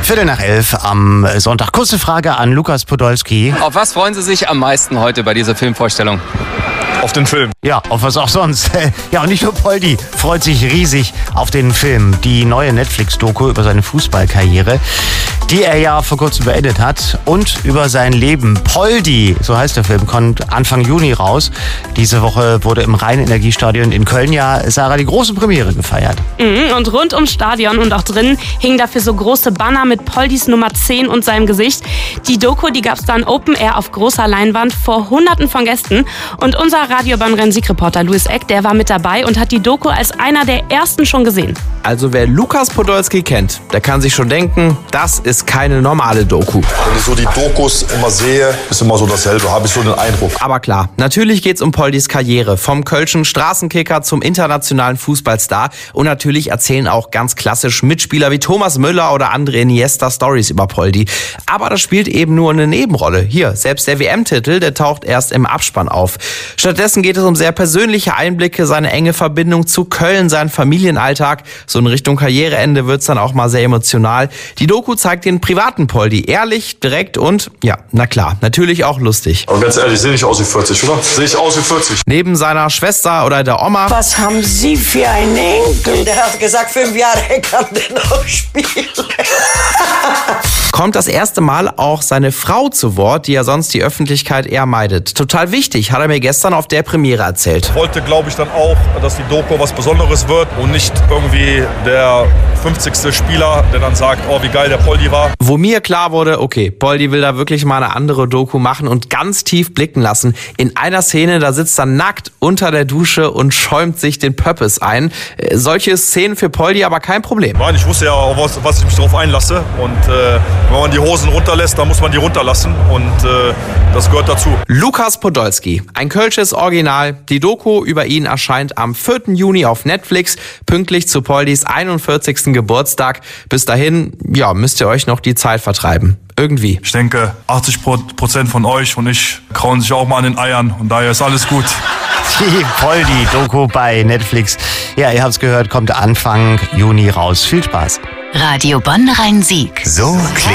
11:15 am Sonntag. Kurze Frage an Lukas Podolski. Auf was freuen Sie sich am meisten heute bei dieser Filmvorstellung? Auf den Film. Ja, auf was auch sonst. Ja, und nicht nur Poldi freut sich riesig auf den Film. Die neue Netflix-Doku über seine Fußballkarriere, die er ja vor kurzem beendet hat, und über sein Leben. Poldi, so heißt der Film, kommt Anfang Juni raus. Diese Woche wurde im Rhein-Energiestadion in Köln ja, Sarah, die große Premiere gefeiert. Und rund ums Stadion und auch drin hingen dafür so große Banner mit Poldis Nummer 10 und seinem Gesicht. Die Doku, die gab es dann Open Air auf großer Leinwand vor Hunderten von Gästen. Und unser Radio Bonn-Rhein-Sieg-Reporter Louis Eck, der war mit dabei und hat die Doku als einer der ersten schon gesehen. Also wer Lukas Podolski kennt, der kann sich schon denken, das ist keine normale Doku. Wenn ich so die Dokus immer sehe, ist immer so dasselbe, habe ich so den Eindruck. Aber klar, natürlich geht's um Poldis Karriere. Vom kölschen Straßenkicker zum internationalen Fußballstar. Und natürlich erzählen auch ganz klassisch Mitspieler wie Thomas Müller oder André Iniesta Stories über Poldi. Aber das spielt eben nur eine Nebenrolle. Hier, selbst der WM-Titel, der taucht erst im Abspann auf. Stattdessen geht es um sehr persönliche Einblicke, seine enge Verbindung zu Köln, seinen Familienalltag. So in Richtung Karriereende wird's dann auch mal sehr emotional. Die Doku zeigt den privaten Poldi ehrlich, direkt und, ja, na klar, natürlich auch lustig. Aber ganz ehrlich, sehe ich aus wie 40, oder? Sehe ich aus wie 40. Neben seiner Schwester oder der Oma Was haben Sie für einen Enkel? Der hat gesagt, 5 Jahre kann der noch spielen. kommt das erste Mal auch seine Frau zu Wort, die ja sonst die Öffentlichkeit eher meidet. Total wichtig, hat er mir gestern auf der Premiere erzählt. Ich wollte, glaube ich, dann auch, dass die Doku was Besonderes wird und nicht irgendwie der 50. Spieler, der dann sagt, oh, wie geil der Poldi war. Wo mir klar wurde, okay, Poldi will da wirklich mal eine andere Doku machen und ganz tief blicken lassen. In einer Szene, da sitzt er nackt unter der Dusche und schäumt sich den Pöppes ein. Solche Szenen für Poldi aber kein Problem. Nein, ich wusste ja, auf was ich mich drauf einlasse. Und wenn man die Hosen runterlässt, dann muss man die runterlassen. Und das gehört dazu. Lukas Podolski, ein kölsches Original. Die Doku über ihn erscheint am 4. Juni auf Netflix, pünktlich zu Poldis 41. Geburtstag. Bis dahin, ja, müsst ihr euch noch die Zeit vertreiben. Irgendwie. Ich denke, 80% von euch und ich krauen sich auch mal an den Eiern. Und daher ist alles gut. Die Poldi-Doku bei Netflix. Ja, ihr habt's gehört, kommt Anfang Juni raus. Viel Spaß. Radio Bonn-Rhein-Sieg. So klingt